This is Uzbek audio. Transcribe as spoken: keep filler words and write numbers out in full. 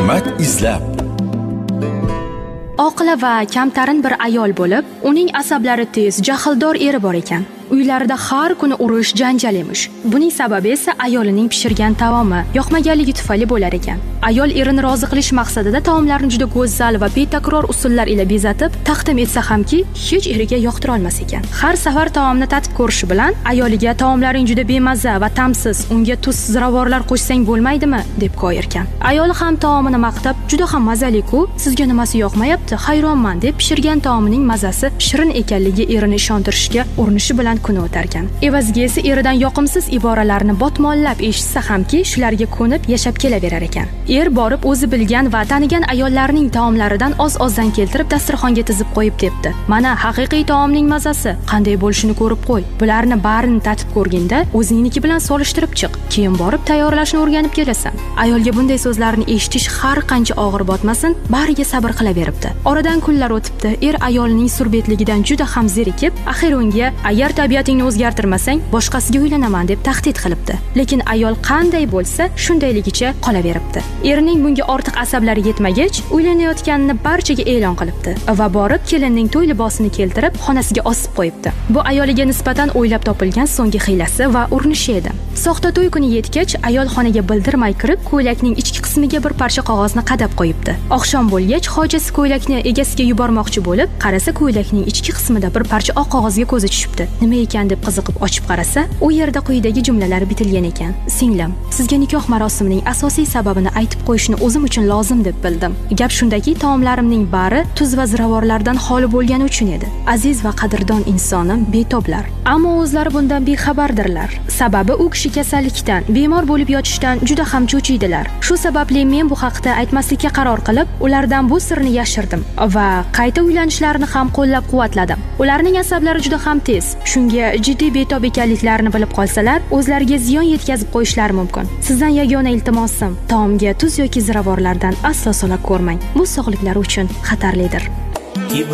Hikmat izlab. Oqila va kamtarin bir ayol bo'lib, uning asablari tez, jahldor eri bor ekan. Uylarida har kuni urush, janjal emish. Buning sababi esa ayolining pishirgan taomi yoqmaganligi tufayli bo'lar ekan. Ayol erini rozi qilish maqsadida taomlarni juda go'zal va betakror usullar ila bezatib taqdim etsa hamki, hech eriga yoqtira olmas ekan. Har safar taomni tatib ko'rishi bilan ayoliga taomlaring juda bemaza va ta'msiz, unga tuz, ziravorlar qo'shsang bo'lmaydimi deb qo'yirkan. Ayol ham taomini maqtab, juda ham mazali-ku, sizga nimasi yoqmayapti, hayronman deb pishirgan taomining mazasi shirin ekanligi erini ishontirishga urinishi bilan kuni o'tarkan. Evaziga esa eridan yoqimsiz iboralarni botmonlab eshitsa hamki, shularga ko'nib yashab kelaverar ekan. Er borib o'zi bilgan va tanigan ayollarning taomlaridan oz-ozdan keltirib dasturxonga tizib qo'yib debdi. Mana haqiqiy taomning mazasi qanday bo'lishini ko'rib qo'y. Bularni barini tatib ko'rganda o'zingniki bilan solishtirib chiq. Keyin borib tayyorlashni o'rganib kelasan. Ayolga bunday so'zlarni eshitish har qancha og'ir botmasin, bariga sabr qilaveribdi. Oradan kunlar o'tibdi. Er ayolining surbetligidan juda ham zerikib, axir unga agar tabiatingni o'zgartirmasang, boshqasiga uylanaman deb tahdid qilibdi. Lekin ayol qanday bo'lsa, shundayligicha qolaveribdi. Erining bunga ortiq asablari yetmagach, uylanayotganini barchaga e'lon qilibdi va borib kelinning to'y libosini keltirib, xonasiga osib qo'yibdi. Bu ayoliga nisbatan o'ylab topilgan so'nggi hiylasi va urinishi edi. Soxta to'y kuni yetgach, ayol xonaga bildirmay kirib, ko'ylakning ichki qismiga bir parcha qog'ozni qadab qo'yibdi. Oqshom bo'lgach, hojasi ko'ylakni egasiga yubormoqchi bo'lib, qarasa ko'ylakning ichki qismida bir parcha oq qog'ozga ko'zi tushibdi. Nima ekan deb qiziqib ochib qarasa, u yerda quyidagi jumlalar bitilgan ekan. Singlim, sizga nikoh marosimining asosiy sababini aytib qo'yishni o'zim uchun lozim deb bildim. Gap shundaki, taomlarimning bari tuz va ziravorlardan xoli bo'lgani uchun edi. Aziz va qadrdon insonim, betoblar. Ammo o'zlari bundan bexabardirlar. Sababi u kishi kasallikdan, bemor bo'lib yotishdan juda ham cho'chiydilar. Shu sababli men bu haqda aytmaslikka qaror qilib, ulardan bu sirni yashirdim va qayta uylanishlarini ham qo'llab-quvvatladim. Ularning asablari juda ham tez. Shunga jiddiy betob ekanliklarini bilib qolsalar, o'zlariga ziyon yetkazib qo'yishlari mumkin. Sizdan yagona iltimosim, taomga tuz yoki ziravorlardan aslo sola ko'rmang. Bu sog'liklari uchun xatarlidir.